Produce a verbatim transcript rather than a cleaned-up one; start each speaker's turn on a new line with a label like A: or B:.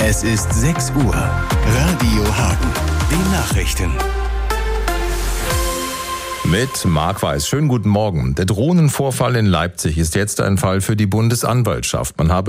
A: Es ist sechs Uhr. Radio Hagen. Die Nachrichten.
B: Mit Marc Weiß. Schönen guten Morgen. Der Drohnenvorfall in Leipzig ist jetzt ein Fall für die Bundesanwaltschaft. Man habe